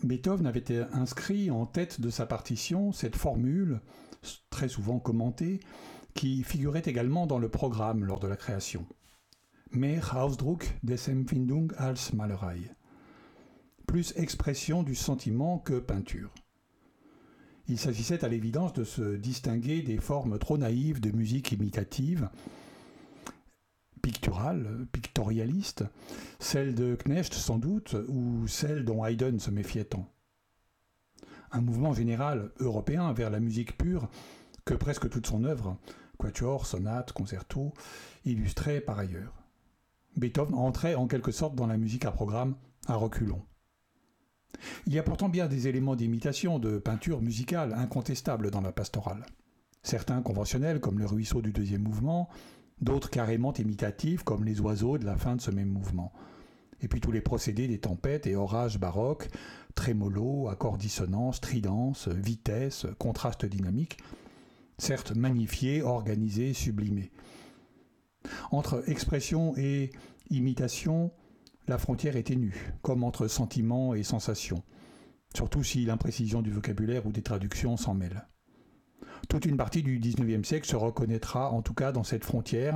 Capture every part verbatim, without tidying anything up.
Beethoven avait inscrit en tête de sa partition cette formule, très souvent commentée, qui figurait également dans le programme lors de la création. Mehr Ausdruck des Empfindung als Malerei. Plus expression du sentiment que peinture. Il s'agissait à l'évidence de se distinguer des formes trop naïves de musique imitative, picturale, pictorialiste, celle de Knecht sans doute, ou celle dont Haydn se méfiait tant. Un mouvement général européen vers la musique pure que presque toute son œuvre, quatuor, sonate, concerto, illustrait par ailleurs. Beethoven entrait en quelque sorte dans la musique à programme à reculons. Il y a pourtant bien des éléments d'imitation, de peinture musicale incontestables dans la pastorale. Certains conventionnels comme le ruisseau du deuxième mouvement, d'autres carrément imitatifs comme les oiseaux de la fin de ce même mouvement. Et puis tous les procédés des tempêtes et orages baroques, trémolo, accords dissonants, stridence, vitesse, contraste dynamique, certes magnifiés, organisés, sublimés. Entre expression et imitation, la frontière est ténue, comme entre sentiment et sensation, surtout si l'imprécision du vocabulaire ou des traductions s'en mêle. Toute une partie du dix-neuvième siècle se reconnaîtra en tout cas dans cette frontière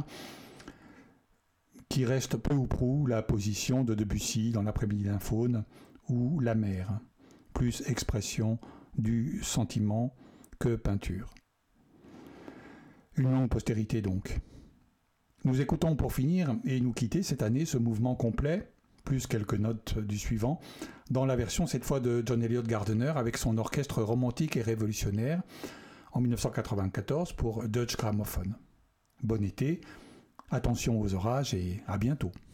qui reste peu ou prou la position de Debussy dans l'après-midi d'un faune ou la mer, plus expression du sentiment que peinture. Une longue postérité donc. Nous écoutons pour finir et nous quitter cette année ce mouvement complet, plus quelques notes du suivant, dans la version cette fois de John Eliot Gardiner avec son orchestre romantique et révolutionnaire en dix-neuf cent quatre-vingt-quatorze pour Deutsche Grammophon. Bon été, attention aux orages et à bientôt.